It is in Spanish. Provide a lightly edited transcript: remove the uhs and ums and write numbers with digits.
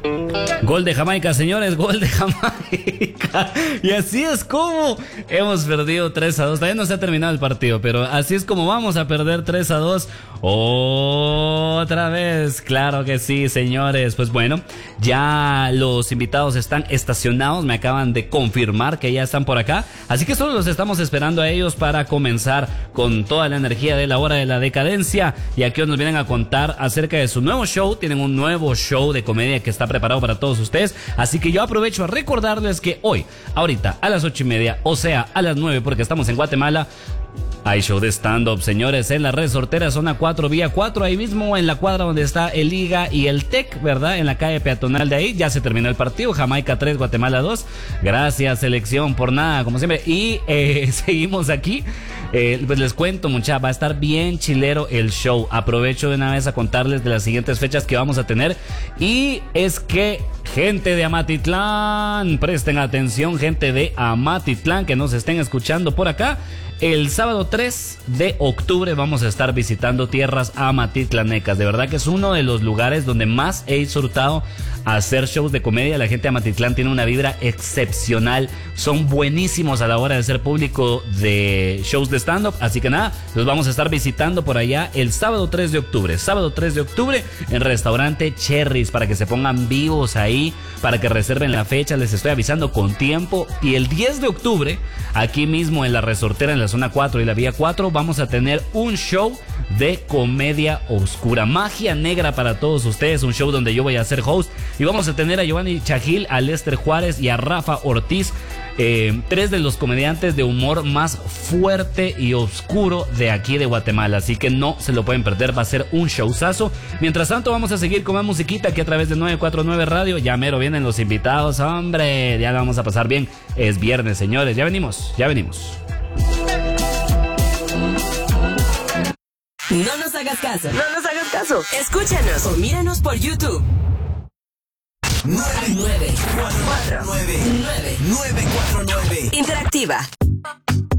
Gol de Jamaica, señores, gol de Jamaica. Y así es como hemos perdido 3-2. Todavía no se ha terminado el partido, pero así es como vamos a perder 3-2 otra vez. Claro que sí, señores. Pues bueno, ya los invitados están estacionados. Me acaban de confirmar que ya están por acá. Así que solo los estamos esperando a ellos para comenzar con toda la energía de la hora de la decadencia. Y aquí nos vienen a contar acerca de su nuevo show. Tienen un nuevo show de comedia que está preparado para todos ustedes, así que yo aprovecho a recordarles que hoy, ahorita a las 8:30, o sea a las 9, porque estamos en Guatemala, hay show de stand-up, señores, en la Resortera, zona 4, vía 4, ahí mismo en la cuadra donde está el Liga y el Tec, ¿verdad? En la calle peatonal de ahí. Ya se terminó el partido, Jamaica 3, Guatemala 2. Gracias, selección, por nada, como siempre. Y seguimos aquí. Pues les cuento, mucha, va a estar bien chilero el show. Aprovecho de una vez a contarles de las siguientes fechas que vamos a tener. Y es que, gente de Amatitlán, presten atención, gente de Amatitlán, que nos estén escuchando por acá. El sábado 3 de octubre vamos a estar visitando tierras amatitlanecas. De verdad que es uno de los lugares donde más he disfrutado hacer shows de comedia. La gente de Amatitlán tiene una vibra excepcional. Son buenísimos a la hora de ser público de shows de stand-up. Así que nada, los vamos a estar visitando por allá el sábado 3 de octubre. Sábado 3 de octubre en restaurante Cherries, para que se pongan vivos ahí, para que reserven la fecha. Les estoy avisando con tiempo. Y el 10 de octubre, aquí mismo en la Resortera, en la zona 4 y la vía 4, vamos a tener un show de comedia oscura, magia negra para todos ustedes, un show donde yo voy a ser host y vamos a tener a Giovanni Chagil, a Lester Juárez y a Rafa Ortiz, tres de los comediantes de humor más fuerte y oscuro de aquí de Guatemala, así que no se lo pueden perder, va a ser un showzazo. Mientras tanto vamos a seguir con más musiquita aquí a través de 949 Radio. Ya mero vienen los invitados, hombre, ya la vamos a pasar bien, es viernes, señores, ya venimos. No nos hagas caso. No nos hagas caso. Escúchanos o míranos por YouTube. 949 Interactiva.